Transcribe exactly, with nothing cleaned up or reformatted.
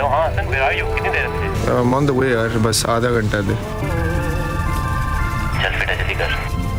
Hello हाँ Hasan, where are you? कितनी देर है? I am on the way यार, बस आधा घंटा दे। चल बेटा जल्दी कर।